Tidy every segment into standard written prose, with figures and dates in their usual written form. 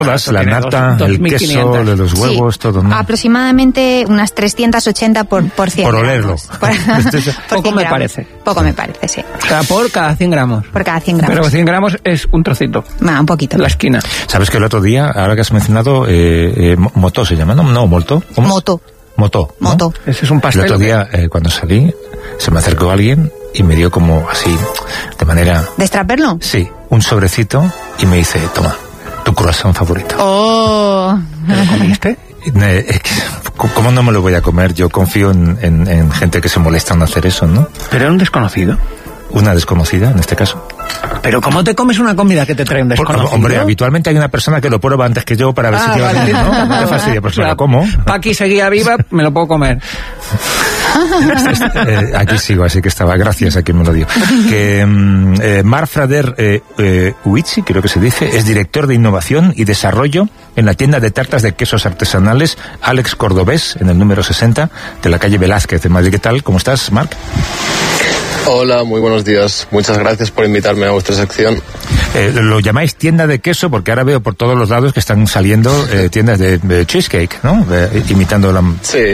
Todas, la nata, el queso, los huevos, todo, ¿no? Aproximadamente unas 380 por 100 por olerlo. Poco me parece. Poco me parece, sí. Por cada 100 gramos. Por cada 100 gramos. Pero 100 gramos es un trocito. Un poquito. La esquina. ¿Sabes que el otro día, ahora que has mencionado, Moto se llama, ¿no? No, Molto. ¿Cómo? Moto. ¿No? Ese es un pastel. El otro día, cuando salí, se me acercó alguien y me dio como así, de manera... ¿De extraperlo? Sí, un sobrecito y me dice, toma, tu croissant favorito. ¡Oh! ¿Lo comiste? ¿Cómo no me lo voy a comer? Yo confío en gente que se molesta en hacer eso, ¿no? Pero era un desconocido. Una desconocida, en este caso. ¿Pero cómo te comes una comida que te trae un desconocido? Hombre, habitualmente hay una persona que lo prueba antes que yo para ver si lleva bien, ¿no? No te fastidia, pues me lo como. Paqui seguía viva, me lo puedo comer. Aquí sigo, así que estaba. Gracias a quien me lo dio. Que Marc Frader Uichi, creo que se dice, es director de innovación y desarrollo en la tienda de tartas de quesos artesanales Alex Cordobés, en el número 60 de la calle Velázquez de Madrid. ¿Qué tal? ¿Cómo estás, Marc? Hola, muy buenos días. Muchas gracias por invitarme a vuestra sección. Lo llamáis tienda de queso porque ahora veo por todos los lados que están saliendo tiendas de cheesecake, ¿no? Imitando la... Sí,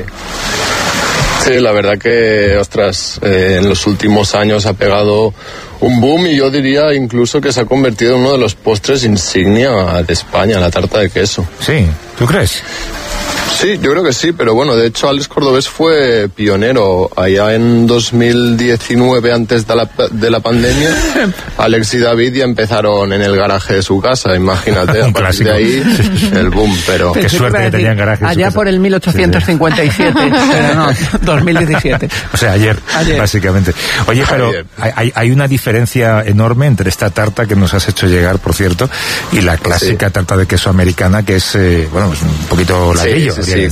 la verdad que, en los últimos años ha pegado un boom y yo diría incluso que se ha convertido en uno de los postres insignia de España, la tarta de queso. Sí, ¿tú crees? Sí, yo creo que sí, pero bueno, de hecho Alex Cordobés fue pionero allá en 2019, antes de la pandemia. Alex y David ya empezaron en el garaje de su casa, imagínate, a partir de ahí el boom, pero... Qué suerte que tenían garaje en su allá casa. Por el 1857, sí. Pero no, 2017. O sea, ayer. Básicamente. Oye, pero hay una diferencia enorme entre esta tarta que nos has hecho llegar, por cierto, y la clásica tarta de queso americana, que es, bueno, es un poquito ladrillo. Sí,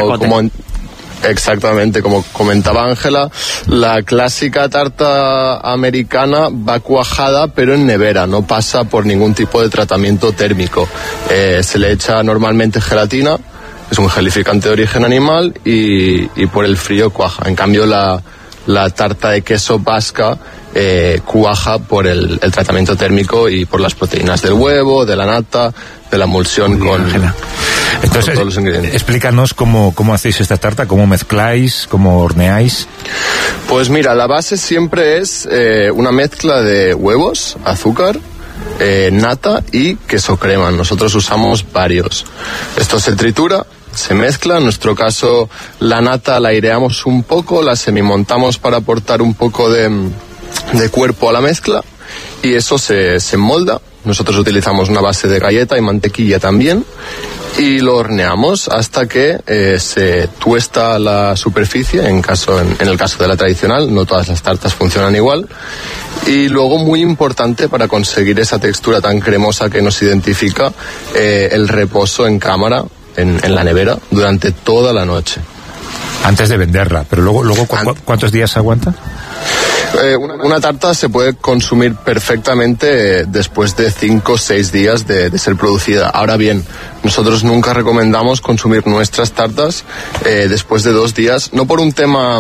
exactamente, como comentaba Ángela, la clásica tarta americana va cuajada pero en nevera, no pasa por ningún tipo de tratamiento térmico. Se le echa normalmente gelatina, es un gelificante de origen animal y por el frío cuaja. En cambio la tarta de queso vasca cuaja por el tratamiento térmico y por las proteínas del huevo, de la nata, de la emulsión con todos los ingredientes. Explícanos cómo hacéis esta tarta, cómo mezcláis, cómo horneáis. Pues mira, la base siempre es una mezcla de huevos, azúcar, nata y queso crema. Nosotros usamos varios. Esto se tritura, se mezcla. En nuestro caso, la nata la aireamos un poco, la semimontamos para aportar un poco de cuerpo a la mezcla y eso se molda. Nosotros utilizamos una base de galleta y mantequilla también y lo horneamos hasta que se tuesta la superficie, en el caso de la tradicional. No todas las tartas funcionan igual. Y luego, muy importante para conseguir esa textura tan cremosa que nos identifica, el reposo en cámara, en la nevera, durante toda la noche. Antes de venderla, pero luego ¿cuántos días aguanta? Una tarta se puede consumir perfectamente después de 5 o 6 días de ser producida. Ahora bien, nosotros nunca recomendamos consumir nuestras tartas después de 2 días, no por un tema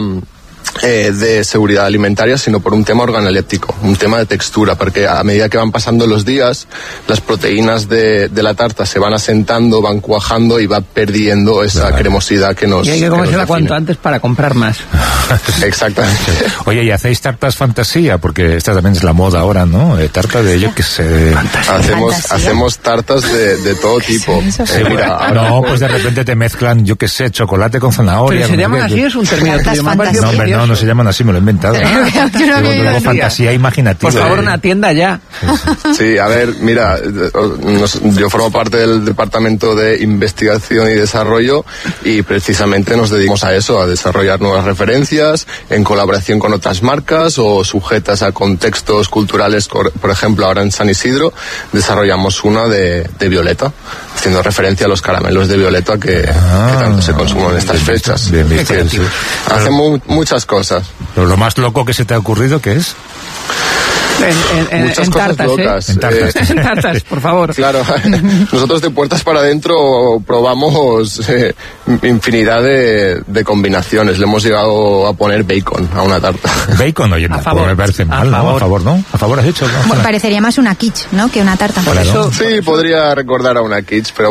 de seguridad alimentaria, sino por un tema organoléptico, un tema de textura, porque a medida que van pasando los días, las proteínas de la tarta se van asentando, van cuajando y va perdiendo esa cremosidad que nos... Y hay que comérsela cuanto antes para comprar más. Exactamente. Oye, ¿y hacéis tartas fantasía? Porque esta también es la moda ahora, ¿no? Tarta de, yo que sé... Hacemos tartas de todo tipo. Mira, pues de repente te mezclan, yo que sé, chocolate con zanahoria. ¿Pero se llaman así? Es un término tuyo. No se llaman así, me lo he inventado. Luego fantasía imaginativa. Por favor, una tienda ya. Sí, a ver, mira, yo formo parte del Departamento de Investigación y Desarrollo y precisamente nos dedicamos a eso, a desarrollar nuevas referencias en colaboración con otras marcas o sujetas a contextos culturales. Por ejemplo, ahora en San Isidro desarrollamos una de Violeta, haciendo referencia a los caramelos de Violeta que tanto se consumen en estas fechas. Bien visto, sí. Hacemos muchas cosas. Pero lo más loco que se te ha ocurrido, ¿qué es? Muchas en cosas tartas, locas. En tartas. En tartas, por favor. Claro, nosotros de puertas para adentro probamos infinidad de combinaciones. Le hemos llegado a poner bacon a una tarta. Bacon, oye, A no, favor. me parece mal, A ¿no? favor. A favor, ¿no? A favor has hecho, ¿no? Parecería más una quiche, ¿no? Que una tarta. Claro. Eso- Sí, podría recordar a una quiche, pero